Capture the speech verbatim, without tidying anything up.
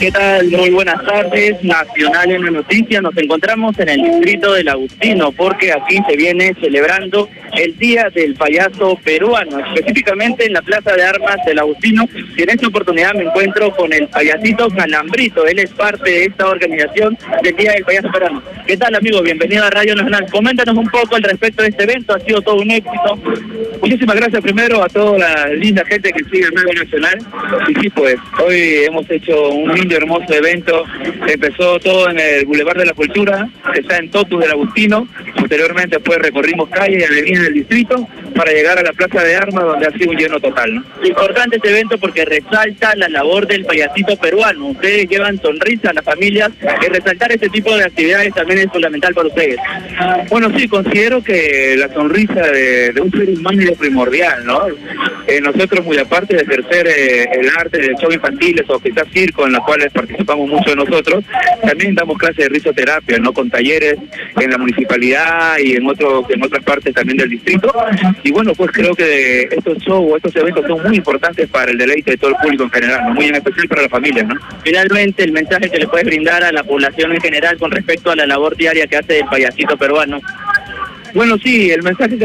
¿Qué tal? Muy buenas tardes. Nacional en la noticia. Nos encontramos en el distrito del Agustino porque aquí se viene celebrando el Día del Payaso Peruano, específicamente en la Plaza de Armas del Agustino. Y en esta oportunidad me encuentro con el payasito Calambrito. Él es parte de esta organización del Día del Payaso Peruano. ¿Qué tal, amigo? Bienvenido a Radio Nacional. Coméntanos un poco al respecto de este evento. Ha sido todo un éxito. Muchísimas gracias primero a toda la linda gente que sigue el Radio Nacional. Y sí, pues, hoy hemos hecho un lindo, hermoso evento. Empezó todo en el Boulevard de la Cultura, que está en Totus del Agustino. Posteriormente, pues, recorrimos calles y avenidas del distrito para llegar a la Plaza de Armas, donde ha sido un lleno total, ¿no? Importante este evento porque resalta la labor del payasito peruano. Ustedes llevan sonrisa a las familias y resaltar este tipo de actividades también es fundamental para ustedes. Bueno, sí, considero que la sonrisa de, de un ser humano es primordial, ¿no? Eh, nosotros, muy aparte de ejercer eh, el arte de show infantiles o quizás circo, en los cuales participamos mucho de nosotros, también damos clases de risoterapia, ¿no? Con talleres en la municipalidad y en otros en otras partes también del distrito. Y bueno, pues creo que estos shows, estos eventos son muy importantes para el deleite de todo el público en general, ¿no? Muy en especial para la familia, ¿no? Finalmente, el mensaje que le puedes brindar a la población en general con respecto a la labor diaria que hace el payasito peruano. Bueno, sí, el mensaje que